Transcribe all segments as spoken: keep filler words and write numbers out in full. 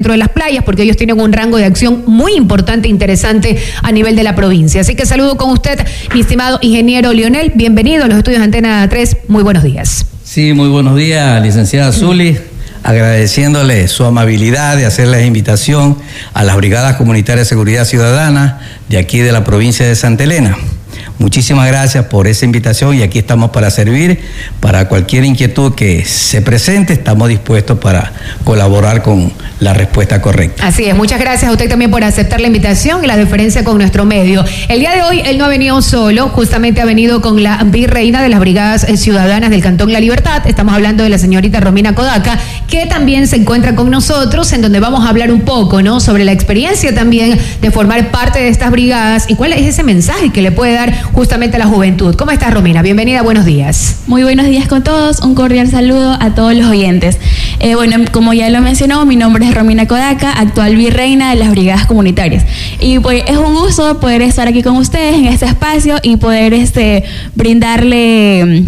Centro de las Playas, porque ellos tienen un rango de acción muy importante e interesante a nivel de la provincia. Así que saludo con usted, mi estimado ingeniero Lionel. Bienvenido a los estudios de Antena tres. Muy buenos días. Sí, muy buenos días, licenciada Zuli. Agradeciéndole su amabilidad de hacer la invitación a las Brigadas Comunitarias de Seguridad Ciudadana de aquí de la provincia de Santa Elena. Muchísimas gracias por esa invitación y aquí estamos para servir, para cualquier inquietud que se presente, estamos dispuestos para colaborar con la respuesta correcta. Así es, muchas gracias a usted también por aceptar la invitación y la deferencia con nuestro medio. El día de hoy él no ha venido solo, justamente ha venido con la virreina de las Brigadas Ciudadanas del Cantón La Libertad, estamos hablando de la señorita Romina Kodaca, que también se encuentra con nosotros, en donde vamos a hablar un poco, ¿no?, sobre la experiencia también de formar parte de estas brigadas y cuál es ese mensaje que le puede dar justamente a la juventud. ¿Cómo estás, Romina? Bienvenida, buenos días. Muy buenos días con todos, un cordial saludo a todos los oyentes. Eh, bueno, como ya lo mencionó, mi nombre es Romina Kodaca, actual virreina de las Brigadas Comunitarias. Y pues es un gusto poder estar aquí con ustedes en este espacio y poder este, brindarle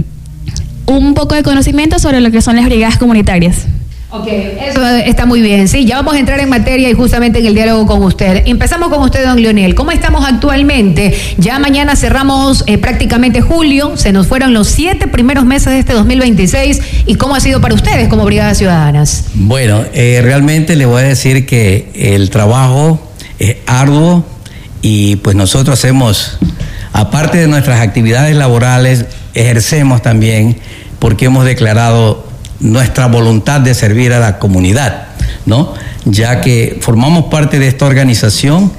un poco de conocimiento sobre lo que son las Brigadas Comunitarias. Ok, eso está muy bien, sí, ya vamos a entrar en materia y justamente en el diálogo con usted. Empezamos con usted, don Lionel. ¿Cómo estamos actualmente? Ya mañana cerramos eh, prácticamente julio, se nos fueron los siete primeros meses de este dos mil veintiséis. ¿Y cómo ha sido para ustedes como Brigadas Ciudadanas? Bueno, eh, realmente le voy a decir que el trabajo es arduo y pues nosotros hacemos, aparte de nuestras actividades laborales, ejercemos también porque hemos declarado nuestra voluntad de servir a la comunidad, ¿no? Ya que formamos parte de esta organización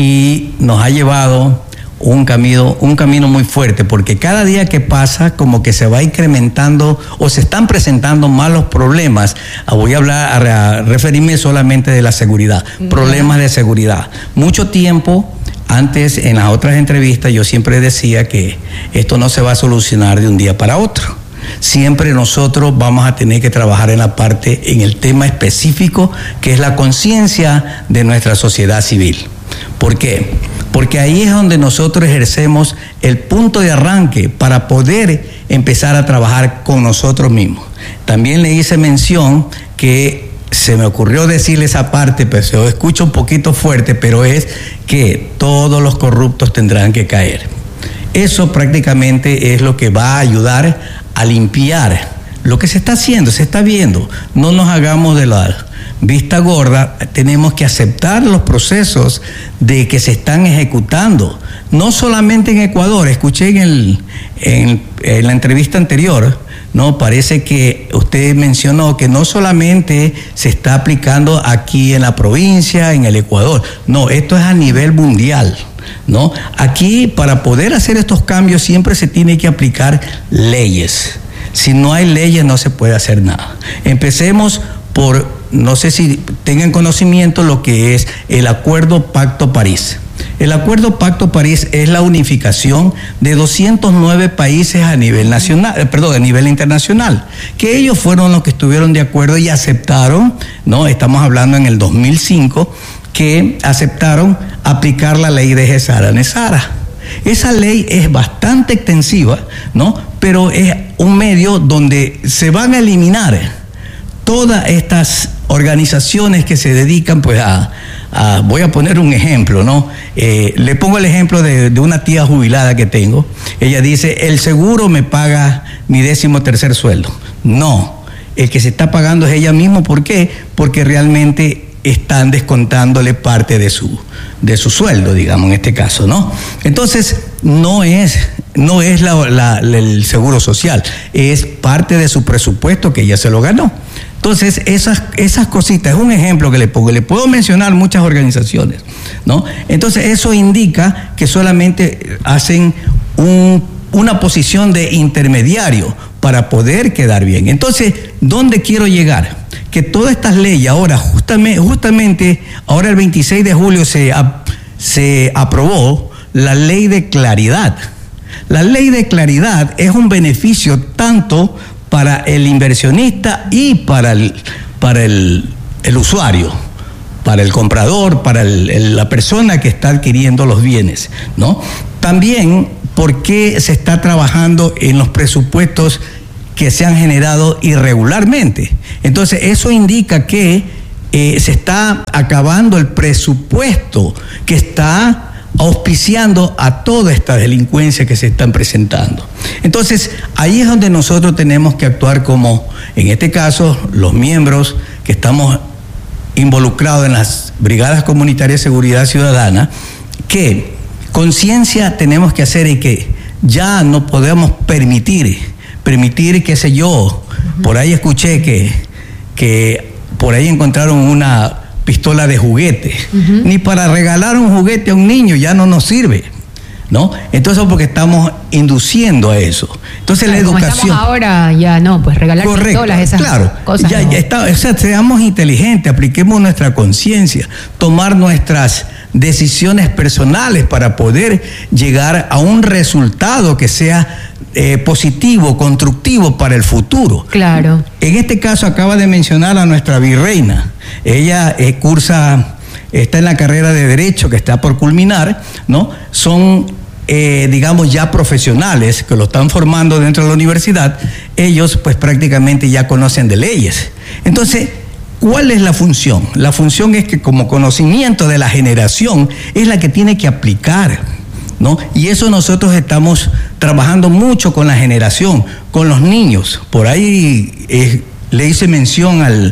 y nos ha llevado un camino, un camino muy fuerte, porque cada día que pasa como que se va incrementando o se están presentando más los problemas. Voy a hablar, a referirme solamente de la seguridad, no. Problemas de seguridad. Mucho tiempo antes, en las otras entrevistas, yo siempre decía que esto no se va a solucionar de un día para otro. Siempre nosotros vamos a tener que trabajar en la parte, en el tema específico, que es la conciencia de nuestra sociedad civil. ¿Por qué? Porque ahí es donde nosotros ejercemos el punto de arranque para poder empezar a trabajar con nosotros mismos. También le hice mención que se me ocurrió decirle esa parte, pero se lo escucho un poquito fuerte, pero es que todos los corruptos tendrán que caer. Eso prácticamente es lo que va a ayudar a limpiar lo que se está haciendo, se está viendo. No nos hagamos de la vista gorda, tenemos que aceptar los procesos de que se están ejecutando, no solamente en Ecuador. Escuché en, el, en, en la entrevista anterior, no, parece que usted mencionó que no solamente se está aplicando aquí en la provincia, en el Ecuador, no, esto es a nivel mundial, ¿no? Aquí, para poder hacer estos cambios, siempre se tiene que aplicar leyes. Si no hay leyes, no se puede hacer nada. Empecemos por, no sé si tengan conocimiento lo que es el Acuerdo Pacto París. El Acuerdo Pacto París es la unificación de doscientos nueve países a nivel nacional, perdón, a nivel internacional, que ellos fueron los que estuvieron de acuerdo y aceptaron, ¿no? Estamos hablando en el dos mil cinco, que aceptaron aplicar la ley de Gesara Nesara. Esa ley es bastante extensiva, ¿no? Pero es un medio donde se van a eliminar todas estas organizaciones que se dedican pues a, a voy a poner un ejemplo, ¿no? Eh, le pongo el ejemplo de, de una tía jubilada que tengo. Ella dice, el seguro me paga mi décimo tercer sueldo. No, el que se está pagando es ella misma. ¿Por qué? Porque realmente están descontándole parte de su, de su sueldo, digamos, en este caso, ¿no? Entonces, no es, no es la, la, el seguro social, es parte de su presupuesto que ella se lo ganó. Entonces, esas, esas cositas, es un ejemplo que le pongo, le puedo mencionar muchas organizaciones, ¿no? Entonces, eso indica que solamente hacen un, una posición de intermediario para poder quedar bien. Entonces, ¿dónde quiero llegar? Que todas estas leyes ahora, justamente, justamente ahora el veintiséis de julio se, se aprobó la ley de claridad. La ley de claridad es un beneficio tanto para el inversionista y para el, para el, el usuario, para el comprador, para el, el, la persona que está adquiriendo los bienes, ¿no? También, ¿por qué se está trabajando en los presupuestos que se han generado irregularmente? Entonces, eso indica que eh, se está acabando el presupuesto que está auspiciando a toda esta delincuencia que se están presentando. Entonces, ahí es donde nosotros tenemos que actuar como, en este caso, los miembros que estamos involucrados en las brigadas comunitarias de seguridad ciudadana, que conciencia tenemos que hacer y que ya no podemos permitir, permitir, qué sé yo, por ahí escuché que, que por ahí encontraron una pistola de juguete. Uh-huh. Ni para regalar un juguete a un niño ya no nos sirve, ¿no? Entonces, porque estamos induciendo a eso. Entonces, claro, la educación. Como ahora ya no, pues regalar correcto, pistolas, esas claro, cosas. Ya, no. ya está, o sea, seamos inteligentes, apliquemos nuestra conciencia, tomar nuestras decisiones personales para poder llegar a un resultado que sea eh, positivo, constructivo para el futuro. Claro. En este caso acaba de mencionar a nuestra virreina. Ella eh, cursa, está en la carrera de Derecho que está por culminar, ¿no? Son, eh, digamos, ya profesionales que lo están formando dentro de la universidad. Ellos, pues, prácticamente ya conocen de leyes. Entonces, ¿cuál es la función? La función es que, como conocimiento de la generación, es la que tiene que aplicar, ¿no? Y eso nosotros estamos trabajando mucho con la generación, con los niños. Por ahí eh, le hice mención al,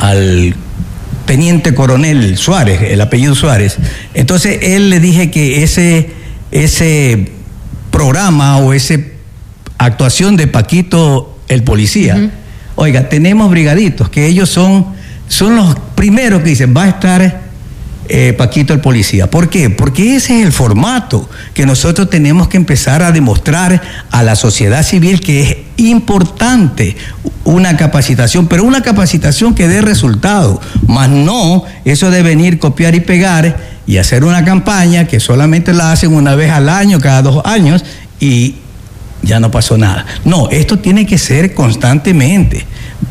al teniente coronel Suárez, el apellido Suárez. Entonces, él le dije que ese, ese programa o esa actuación de Paquito el policía, uh-huh. Oiga, tenemos brigaditos que ellos son, son los primeros que dicen, va a estar Eh, Paquito el policía. ¿Por qué? Porque ese es el formato que nosotros tenemos que empezar a demostrar a la sociedad civil, que es importante una capacitación, pero una capacitación que dé resultado, más no eso de venir, copiar y pegar y hacer una campaña que solamente la hacen una vez al año, cada dos años y ya no pasó nada. No, esto tiene que ser constantemente.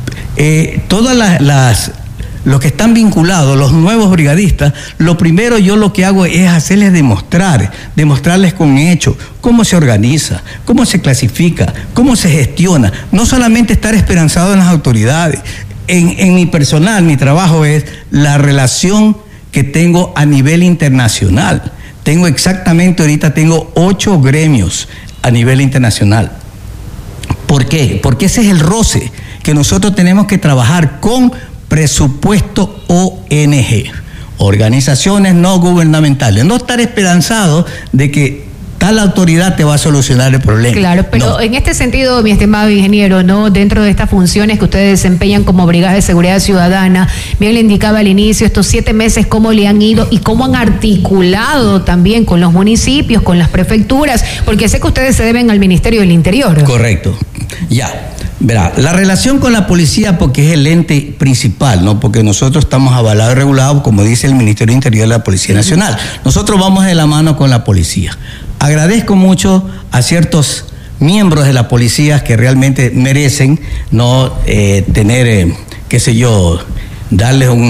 Eh, todas las, las los que están vinculados, los nuevos brigadistas, lo primero yo lo que hago es hacerles demostrar, demostrarles con hechos cómo se organiza, cómo se clasifica, cómo se gestiona. No solamente estar esperanzado en las autoridades. En, en mi personal, mi trabajo es la relación que tengo a nivel internacional. Tengo exactamente, ahorita tengo ocho gremios a nivel internacional. ¿Por qué? Porque ese es el roce que nosotros tenemos que trabajar con presupuesto O N G, organizaciones no gubernamentales. No estar esperanzado de que tal autoridad te va a solucionar el problema. Claro, pero no. En este sentido, mi estimado ingeniero, ¿no? Dentro de estas funciones que ustedes desempeñan como Brigada de Seguridad Ciudadana, bien le indicaba al inicio, estos siete meses, cómo le han ido y cómo han articulado también con los municipios, con las prefecturas, porque sé que ustedes se deben al Ministerio del Interior. Correcto. Ya. Verá, la relación con la policía, porque es el ente principal, ¿no? Porque nosotros estamos avalados y regulados, como dice el Ministerio del Interior de la Policía Nacional. Nosotros vamos de la mano con la policía. Agradezco mucho a ciertos miembros de la policía que realmente merecen no eh, tener, eh, qué sé yo, darles un,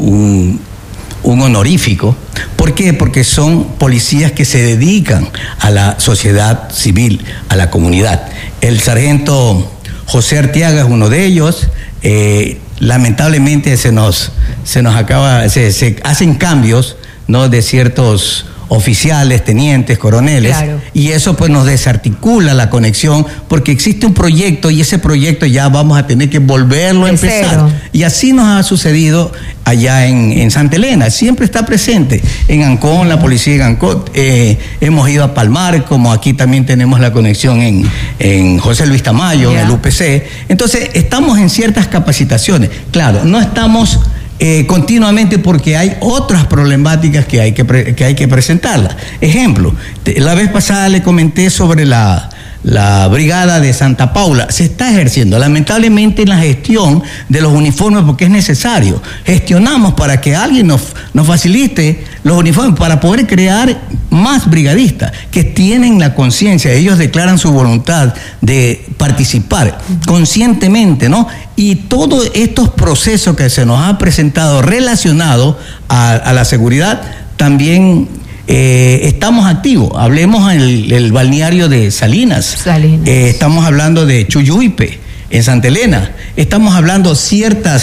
un, un honorífico. ¿Por qué? Porque son policías que se dedican a la sociedad civil, a la comunidad. El sargento José Arteaga es uno de ellos. Eh, lamentablemente se nos, se nos acaba, se, se hacen cambios, ¿no? De ciertos oficiales, tenientes, coroneles, claro. Y eso pues nos desarticula la conexión, porque existe un proyecto y ese proyecto ya vamos a tener que volverlo a empezar. Cero. Y así nos ha sucedido allá en, en Santa Elena, siempre está presente. En Ancón, la policía de Ancón, eh, hemos ido a Palmar, como aquí también tenemos la conexión en, en José Luis Tamayo, yeah. En el U P C. Entonces, estamos en ciertas capacitaciones. Claro, no estamos Eh, continuamente porque hay otras problemáticas que hay que, pre- que hay que presentarlas. Ejemplo, te, la vez pasada le comenté sobre la, la brigada de Santa Paula. Se está ejerciendo, lamentablemente, en la gestión de los uniformes, porque es necesario. Gestionamos para que alguien nos, nos facilite los uniformes para poder crear más brigadistas que tienen la conciencia. Ellos declaran su voluntad de participar conscientemente, ¿no? Y todos estos procesos que se nos ha presentado relacionados a, a la seguridad, también eh, estamos activos. Hablemos del el balneario de Salinas. Salinas. Eh, estamos hablando de Chuyuipe, en Santa Elena. Estamos hablando ciertas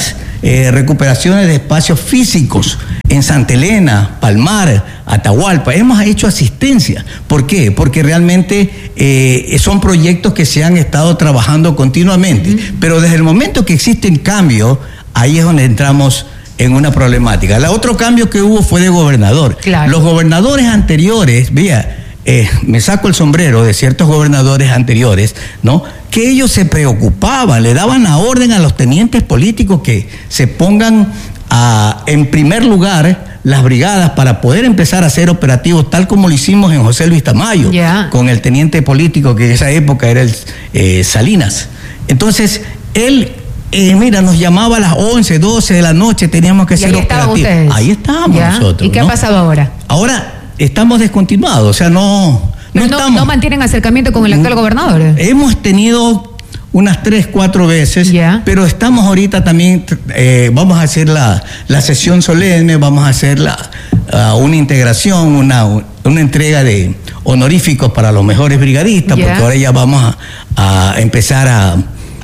eh, recuperaciones de espacios físicos en Santa Elena, Palmar, Atahualpa. Hemos hecho asistencia. ¿Por qué? Porque realmente eh, son proyectos que se han estado trabajando continuamente. Uh-huh. Pero desde el momento que existen cambios, ahí es donde entramos en una problemática. El otro cambio que hubo fue de gobernador. Claro. Los gobernadores anteriores, vea, eh, me saco el sombrero de ciertos gobernadores anteriores, ¿no? Que ellos se preocupaban, le daban la orden a los tenientes políticos que se pongan a, en primer lugar las brigadas para poder empezar a hacer operativos, tal como lo hicimos en José Luis Tamayo, yeah. con el teniente político que en esa época era el eh, Salinas. Entonces, él, eh, mira, nos llamaba a las once, doce de la noche, teníamos que hacer operativos. Ahí estábamos yeah. nosotros. ¿Y qué ¿no? ha pasado ahora? Ahora estamos descontinuados, o sea, no... No, no, estamos, no mantienen acercamiento con el actual gobernador. Hemos tenido unas tres, cuatro veces, yeah. pero estamos ahorita también, eh, vamos a hacer la, la sesión solemne, vamos a hacer la, uh, una integración, una, una entrega de honoríficos para los mejores brigadistas, yeah. porque ahora ya vamos a, a empezar a,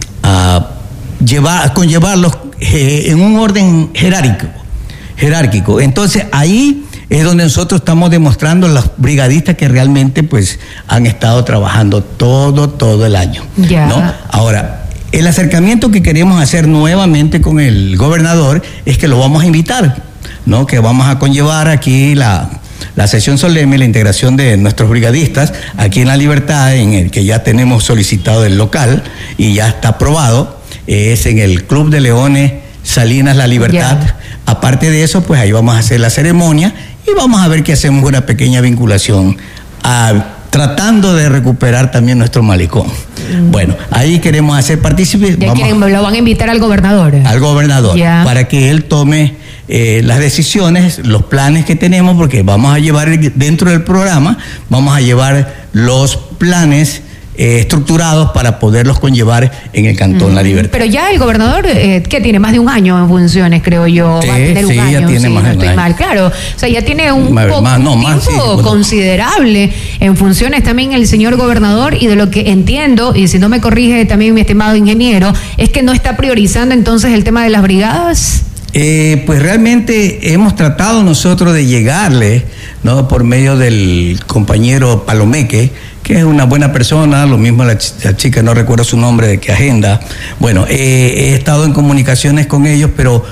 a llevar, a conllevarlos eh, en un orden jerárquico, jerárquico. Entonces ahí es donde nosotros estamos demostrando a los brigadistas que realmente pues han estado trabajando todo, todo el año. Ya. ¿no? Ahora, el acercamiento que queremos hacer nuevamente con el gobernador es que lo vamos a invitar, ¿no? Que vamos a conllevar aquí la, la sesión solemne, la integración de nuestros brigadistas aquí en La Libertad, en el que ya tenemos solicitado el local y ya está aprobado, es en el Club de Leones Salinas La Libertad. Ya. Aparte de eso, pues ahí vamos a hacer la ceremonia y vamos a ver que hacemos una pequeña vinculación a, tratando de recuperar también nuestro malecón. Mm. Bueno, ahí queremos hacer partícipes. Ya quieren, lo van a invitar al gobernador. Al gobernador, yeah. para que él tome eh, las decisiones, los planes que tenemos, porque vamos a llevar dentro del programa, vamos a llevar los planes Eh, estructurados para poderlos conllevar en el Cantón mm, La Libertad. Pero ya el gobernador, eh, ¿qué tiene? Más de un año en funciones, creo yo. Sí, va a tener sí, un año, ya tiene sí, más no de un estoy año. mal, claro. O sea, ya tiene un, más, poco, más, no, un más, tiempo sí, considerable en funciones también el señor gobernador, y de lo que entiendo, y si no me corrige también mi estimado ingeniero, es que no está priorizando entonces el tema de las brigadas. Eh, pues realmente hemos tratado nosotros de llegarle, ¿no? Por medio del compañero Palomeque, que es una buena persona, lo mismo la, ch la chica, no recuerdo su nombre, de qué agenda. Bueno, eh, he estado en comunicaciones con ellos, pero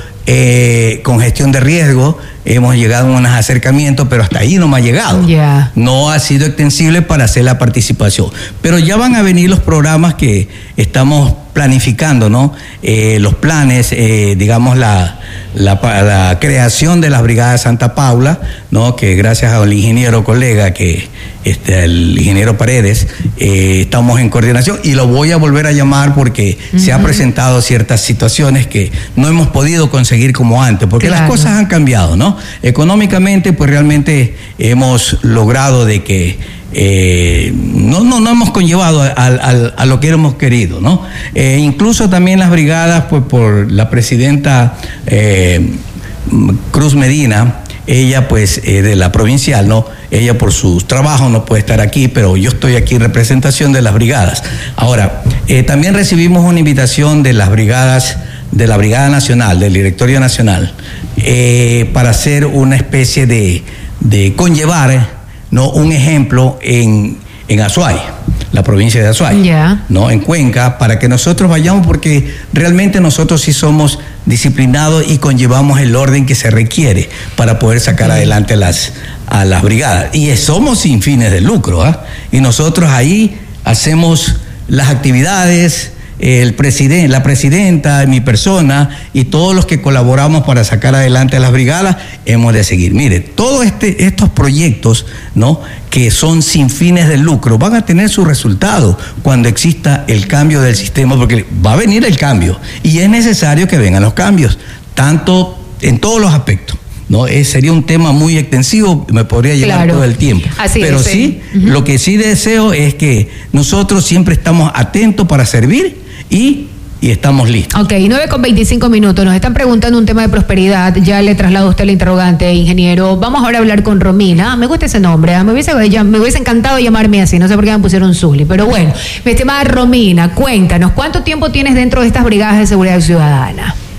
eh, con gestión de riesgo hemos llegado a unos acercamientos, pero hasta ahí no me ha llegado. Yeah. No ha sido extensible para hacer la participación. Pero ya van a venir los programas que estamos planificando, ¿no? Eh, los planes, eh, digamos, la, la, la creación de las brigadas Santa Paula, ¿no? Que gracias al ingeniero colega, que este, el ingeniero Paredes, eh, estamos en coordinación y lo voy a volver a llamar porque uh-huh. se han presentado ciertas situaciones que no hemos podido conseguir como antes, porque claro. las cosas han cambiado, ¿no? Económicamente, pues realmente hemos logrado de que Eh, no, no, no hemos conllevado a, a, a lo que hemos querido, ¿no? Eh, incluso también las brigadas, pues por la presidenta eh, Cruz Medina, ella pues eh, de la provincial, ¿no? Ella por su trabajo no puede estar aquí, pero yo estoy aquí en representación de las brigadas. Ahora, eh, también recibimos una invitación de las brigadas, de la Brigada Nacional, del Directorio Nacional, eh, para hacer una especie de, de conllevar, ¿no? Un ejemplo en, en Azuay, la provincia de Azuay, yeah. ¿no? En Cuenca, para que nosotros vayamos, porque realmente nosotros sí somos disciplinados y conllevamos el orden que se requiere para poder sacar okay. adelante las, a las brigadas. Y somos sin fines de lucro, ¿eh? Y nosotros ahí hacemos las actividades, el presidente, la presidenta, mi persona y todos los que colaboramos para sacar adelante a las brigadas, hemos de seguir. Mire, todos este, estos proyectos, ¿no? Que son sin fines de lucro, van a tener su resultado cuando exista el cambio del sistema, porque va a venir el cambio y es necesario que vengan los cambios, tanto en todos los aspectos. No, es, sería un tema muy extensivo, me podría llevar claro. todo el tiempo. Así Pero es, sí, uh-huh. lo que sí deseo es que nosotros siempre estamos atentos para servir y, y estamos listos. Ok, nueve con veinticinco minutos. Nos están preguntando un tema de prosperidad. Ya le traslado a usted el interrogante, ingeniero. Vamos ahora a hablar con Romina. Me gusta ese nombre. ¿eh? Me, hubiese, ya, me hubiese encantado llamarme así. No sé por qué me pusieron Zuli. Pero bueno, mi estimada Romina, cuéntanos, ¿cuánto tiempo tienes dentro de estas brigadas de seguridad ciudadana?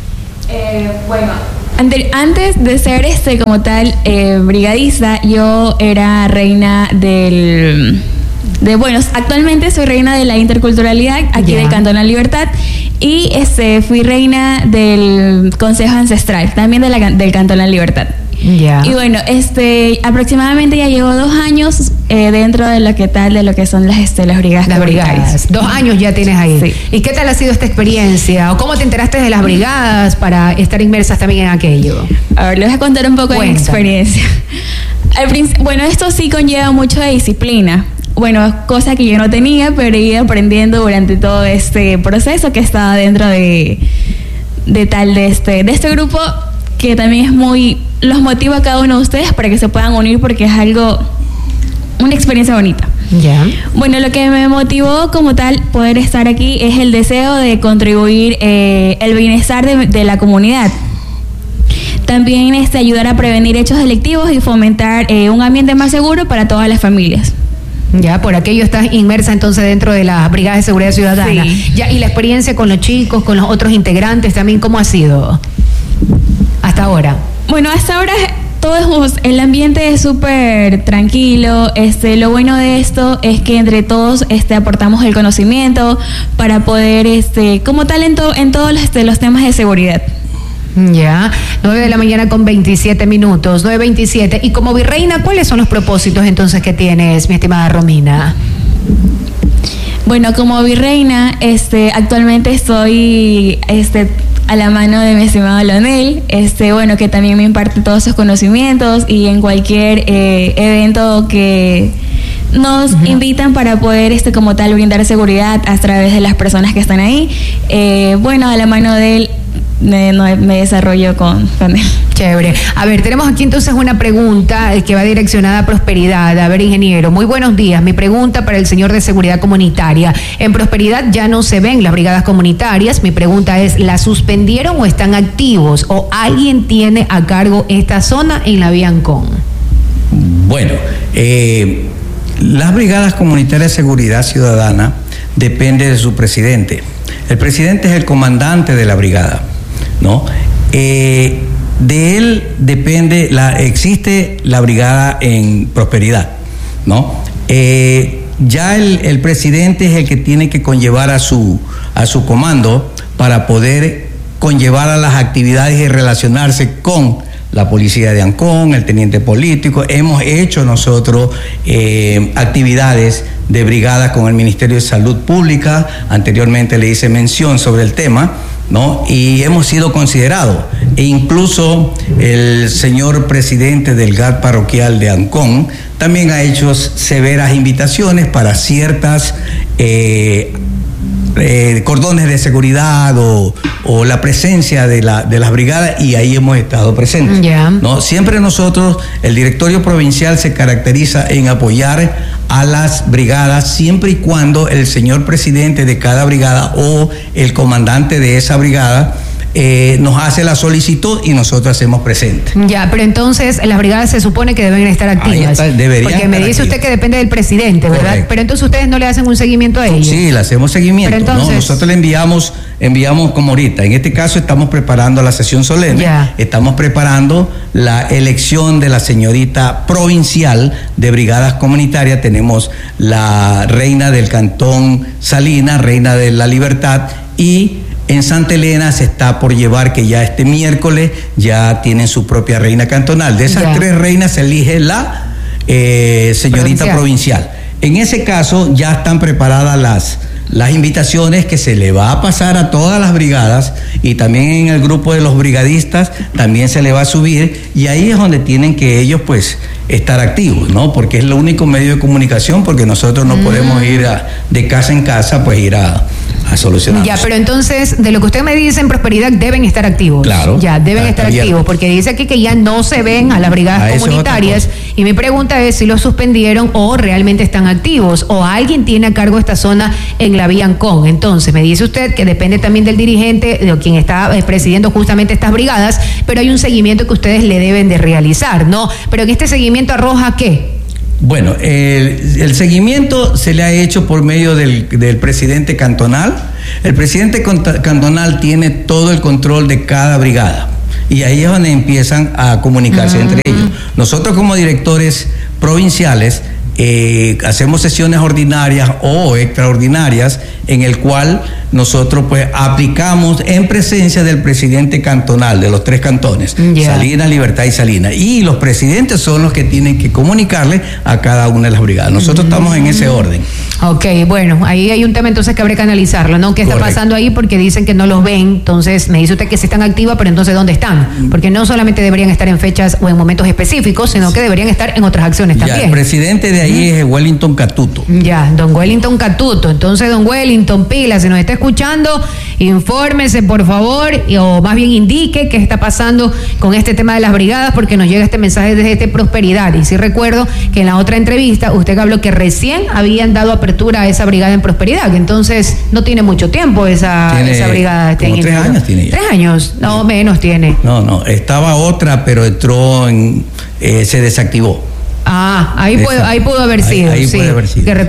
Eh, bueno, antes de ser este como tal eh, brigadista, yo era reina del... De, bueno, actualmente soy reina de la interculturalidad aquí yeah. del Cantón La Libertad y este, fui reina del Consejo Ancestral, también de la, del Cantón La Libertad. Yeah. Y bueno, este, aproximadamente ya llevo dos años eh, dentro de lo que tal, de lo que son las, este, las brigadas las brigadas. Dos años ya tienes ahí. Sí. ¿Y qué tal ha sido esta experiencia? ¿O cómo te enteraste de las brigadas para estar inmersas también en aquello? A ver, les voy a contar un poco Cuéntame. de mi experiencia. Al, bueno, esto sí conlleva mucho de disciplina. Bueno, cosa que yo no tenía, pero he ido aprendiendo durante todo este proceso que estaba dentro de, de tal, de este, de este grupo, que también es muy, los motiva a cada uno de ustedes para que se puedan unir porque es algo, una experiencia bonita. Yeah. Bueno, lo que me motivó como tal poder estar aquí es el deseo de contribuir eh, el bienestar de, de la comunidad. También este, ayudar a prevenir hechos delictivos y fomentar eh, un ambiente más seguro para todas las familias. Ya, por aquello estás inmersa entonces dentro de las brigadas de seguridad ciudadana. Sí. Ya, y la experiencia con los chicos, con los otros integrantes también, ¿cómo ha sido hasta ahora? Bueno, hasta ahora todo es, el ambiente es súper tranquilo. Este, lo bueno de esto es que entre todos este, aportamos el conocimiento para poder, este, como talento en todos los, este, los temas de seguridad. Ya, nueve de la mañana con veintisiete minutos, nueve veintisiete. Y como virreina, ¿cuáles son los propósitos entonces que tienes, mi estimada Romina? Bueno, como virreina, este, actualmente estoy este, a la mano de mi estimado Leonel, este, bueno, que también me imparte todos sus conocimientos y en cualquier eh, evento que nos uh-huh. invitan para poder, este, como tal, brindar seguridad a través de las personas que están ahí. Eh, bueno, a la mano de él me, no, me desarrollo con, con él. Chévere. A ver, tenemos aquí entonces una pregunta que va direccionada a Prosperidad. A ver, ingeniero, muy buenos días. Mi pregunta para el señor de Seguridad Comunitaria. En Prosperidad ya no se ven las brigadas comunitarias. Mi pregunta es, ¿las suspendieron o están activos? ¿O alguien tiene a cargo esta zona en la vía Ancón? Bueno, eh, las brigadas comunitarias de seguridad ciudadana depende de su presidente. El presidente es el comandante de la brigada, ¿no? Eh, de él depende, la, existe la brigada en Prosperidad, ¿no? Eh, ya el, el presidente es el que tiene que conllevar a su, a su comando para poder conllevar a las actividades y relacionarse con la policía de Ancón, el teniente político. Hemos hecho nosotros eh, actividades de brigada con el Ministerio de Salud Pública. Anteriormente le hice mención sobre el tema, ¿no? Y hemos sido considerados. E incluso el señor presidente del G A T parroquial de Ancón también ha hecho severas invitaciones para ciertas eh, Eh, cordones de seguridad o, o la presencia de, la, de las brigadas, y ahí hemos estado presentes. Yeah. ¿No? Siempre nosotros, el directorio provincial se caracteriza en apoyar a las brigadas siempre y cuando el señor presidente de cada brigada o el comandante de esa brigada Eh, nos hace la solicitud y nosotros hacemos presente. Ya, pero entonces las brigadas se supone que deben estar activas. Está, deberían porque me estar dice activas. Usted que depende del presidente, ¿verdad? Correcto. Pero entonces ustedes no le hacen un seguimiento a ellos. Sí, le hacemos seguimiento. Pero entonces, ¿no? Nosotros le enviamos, enviamos como ahorita. En este caso estamos preparando la sesión solemne. Ya. Estamos preparando la elección de la señorita provincial de brigadas comunitarias. Tenemos la reina del Cantón Salinas, reina de la Libertad, y en Santa Elena se está por llevar, que ya este miércoles ya tienen su propia reina cantonal. De esas ya. tres reinas se elige la eh, señorita provincial. provincial. En ese caso ya están preparadas las, las invitaciones que se le va a pasar a todas las brigadas, y también en el grupo de los brigadistas también se le va a subir, y ahí es donde tienen que ellos pues estar activos, ¿no? Porque es el único medio de comunicación, porque nosotros no mm. podemos ir a, de casa en casa, pues ir a, a solucionar. Ya, pero entonces, de lo que usted me dice, en Prosperidad deben estar activos. Claro. Ya, deben estar abierto. activos, porque dice aquí que ya no se ven a las brigadas a comunitarias, y mi pregunta es si los suspendieron o realmente están activos, o alguien tiene a cargo esta zona en la vía Ancón. Entonces, me dice usted que depende también del dirigente, de quien está eh, presidiendo justamente estas brigadas, pero hay un seguimiento que ustedes le deben de realizar, ¿no? Pero en este seguimiento arroja ¿qué? Bueno, el, el seguimiento se le ha hecho por medio del, del presidente cantonal, El presidente cantonal tiene todo el control de cada brigada y ahí es donde empiezan a comunicarse uh-huh. entre ellos. Nosotros como directores provinciales eh, hacemos sesiones ordinarias o extraordinarias en el cual nosotros pues aplicamos en presencia del presidente cantonal de los tres cantones, yeah. Salinas, Libertad y Salinas, y los presidentes son los que tienen que comunicarle a cada una de las brigadas. Nosotros mm. estamos en ese orden. Ok, bueno, ahí hay un tema entonces que habría que analizarlo, ¿no? ¿Qué Correcto. Está pasando ahí? Porque dicen que no los ven, entonces me dice usted que sí están activas, pero entonces ¿dónde están? Porque no solamente deberían estar en fechas o en momentos específicos, sino que deberían estar en otras acciones ya, también. El presidente de ahí es Wellington Catuto. Ya, don Wellington Catuto. Entonces, don Wellington, pila, si nos está escuchando, infórmese por favor, y, o más bien indique qué está pasando con este tema de las brigadas, porque nos llega este mensaje desde este Prosperidad. Y sí recuerdo que en la otra entrevista usted habló que recién habían dado apertura a esa brigada en Prosperidad, que entonces no tiene mucho tiempo esa, tiene esa brigada. Como tres inicio. años tiene ya. ¿Tres años? No, menos tiene. No, no, estaba otra, pero entró en, eh, se desactivó. Ah, ahí, puede, ahí pudo haber sido. Ahí, ahí sí. puede haber sido. Que